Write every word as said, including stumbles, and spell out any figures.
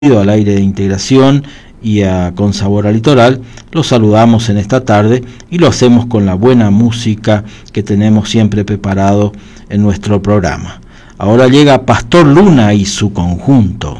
al aire de integración y a Con Sabor a Litoral. Los saludamos en esta tarde y lo hacemos con la buena música que tenemos siempre preparado en nuestro programa. Ahora llega Pastor Luna y su conjunto.